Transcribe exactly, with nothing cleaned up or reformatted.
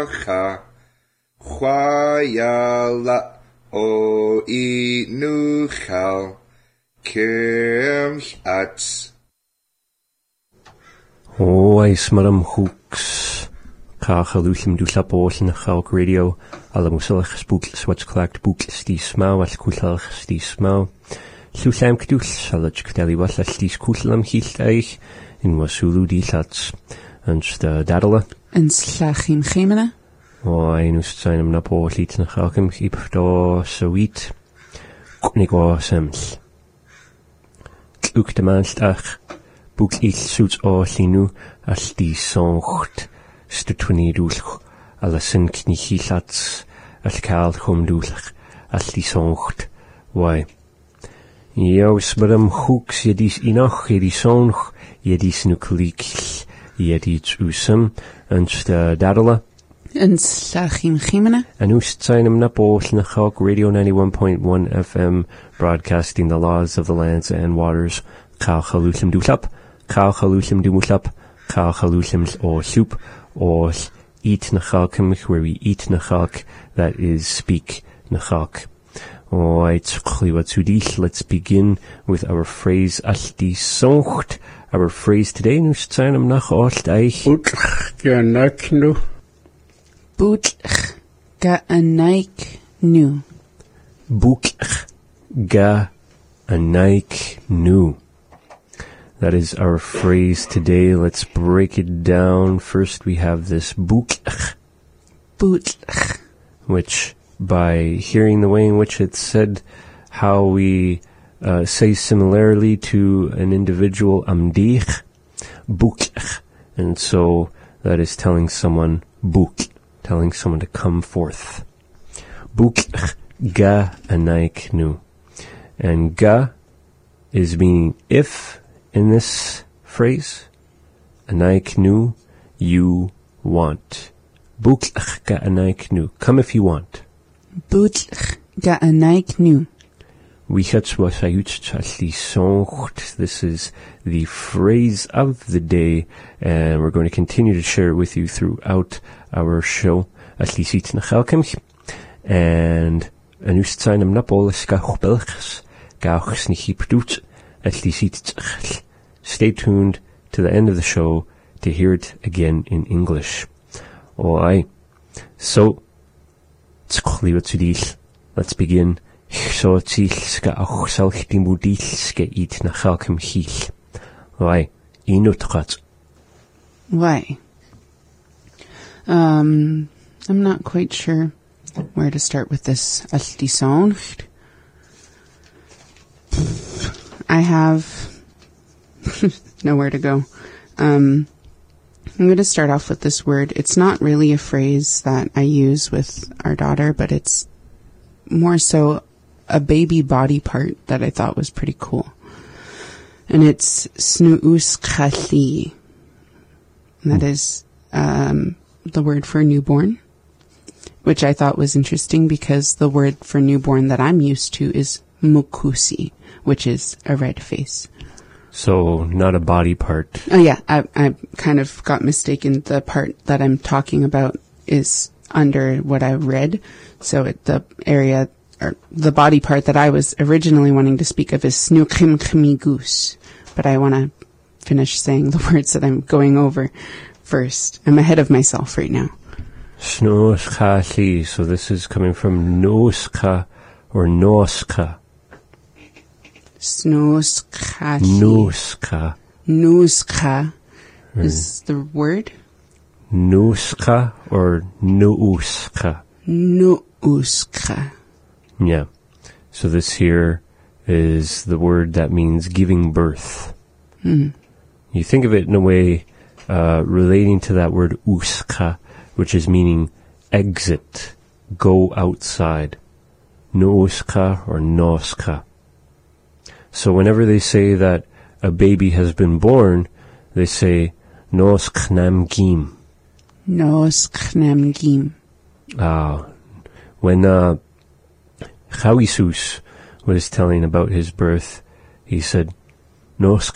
Nacha Chwayala O I Nuchal Kirch Ats Oi smaram hooks Kachalushim dulap oll na Chalk Radio Alamusalach spookl swatchclacked bookl stis mau al kulhalch stis mau Llusam cdwl salaj cdeli wall al stis kullam hilt eich in wasulu di lats Ans da dadala Yn slachim chemena O ein ust zijn am na po lit na Chalkim ip do sawit Knig o seml Tluk de manstach Boek il soets o linu al di soncht Stutwani dwlch al asyn knichi lats al cael chwm dwlch al di soncht Wai Iaw sbyrym chwks iedis inoch iedis sonch iedis nucleikl iedis usam Ans da dadala Yn slachim chemena An ust zijn am na boll na Chalk Radio ninety-one point one F M broadcasting the laws of the lands and waters Chal chalushim dwlap Chal chalushim dwlap Chal chalushim o llwp o eat na Chalkim where we eat na Chalk that is speak na Chalk Alright, let's begin with our phrase aldi soncht. Our phrase today nus tsainam nach alt eich. Boetlich ga naik nu. Boetlich ga naik nu. Boetlich ga naik nu. That is our phrase today. Let's break it down. First we have this boetlich. Boetlich. Which by hearing the way in which it's said, how we uh, say similarly to an individual amdich, bukch, and so that is telling someone buk, telling someone to come forth. Bukch ga anaik nu, and ga is meaning if in this phrase, anaik nu, you want. Bukch ga anaik nu, come if you want. Boetlich ga anaik nu. This is the phrase of the day, and we're going to continue to share it with you throughout our show. And stay tuned to the end of the show to hear it again in English. Alright, so let's begin. So ska auch salch die modilske eat na Chalkim hil. Why? Inutrat. Why? Um, I'm not quite sure where to start with this. Aldi soncht. I have nowhere to go. Um, I'm going to start off with this word. It's not really a phrase that I use with our daughter, but it's more so a baby body part that I thought was pretty cool. And it's snuuskali. And that is um, the word for newborn, which I thought was interesting because the word for newborn that I'm used to is mukusi, which is a red face. So, not a body part. Oh yeah, I, I kind of got mistaken. The part that I'm talking about is under what I read. So it, the area, or the body part that I was originally wanting to speak of is snukhimkhmigus. But I want to finish saying the words that I'm going over first. I'm ahead of myself right now. Snuskali, so this is coming from noska or noska. Snuskali. Nuska. Nuska is the word? Nuska or nuuska? Nuuska. Yeah. So this here is the word that means giving birth. Mm. You think of it in a way uh, relating to that word uska, which is meaning exit, go outside. Nuuska or noska. So whenever they say that a baby has been born, they say nosknam gim. Nosknam gim. Ah, when uh, Chawisus was telling about his birth, he said, Nosk